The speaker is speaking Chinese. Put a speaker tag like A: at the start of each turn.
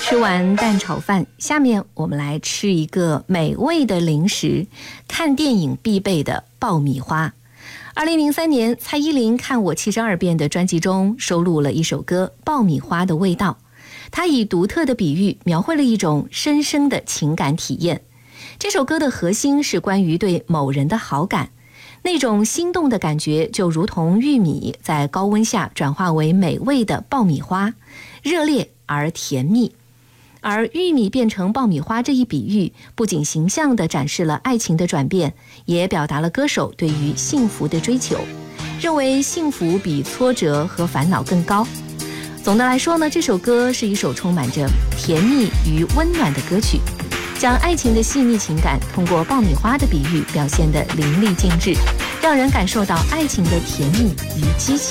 A: 吃完蛋炒饭，下面我们来吃一个美味的零食，看电影必备的爆米花。2003年，蔡依林《看我72遍》的专辑中收录了一首歌《爆米花的味道》，她以独特的比喻描绘了一种深深的情感体验。这首歌的核心是关于对某人的好感，那种心动的感觉就如同玉米在高温下转化为美味的爆米花，热烈而甜蜜。而玉米变成爆米花这一比喻，不仅形象地展示了爱情的转变，也表达了歌手对于幸福的追求，认为幸福比挫折和烦恼更高。总的来说呢，这首歌是一首充满着甜蜜与温暖的歌曲，将爱情的细腻情感通过爆米花的比喻表现得淋漓尽致，让人感受到爱情的甜蜜与激情。